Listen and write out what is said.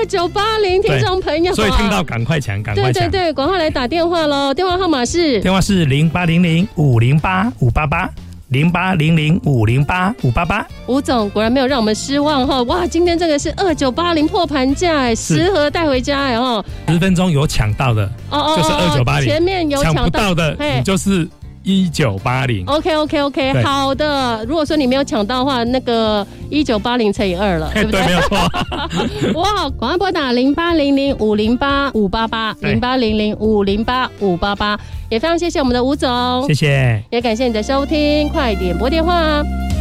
2980，听众朋友， 所以听到赶快抢，赶快抢。 对，赶快来打电话喽！电话号码是 0800-508-588，0800-508-588。 吴总果然没有让我们失望哈！哇，今天这个是2980破盘价，10盒带回家哎哈 ！10分钟有抢到的，就是2980； 前面有抢不到的，你就是1980。 OK， 好的。如果说你没有抢到的话，那个1980乘以2了，对不对？ 对，没有错。 哇，赶快拨打0800-508-588，0800-508-588，也非常谢谢我们的吴总， 谢谢， 也感谢你的收听，快点拨电话。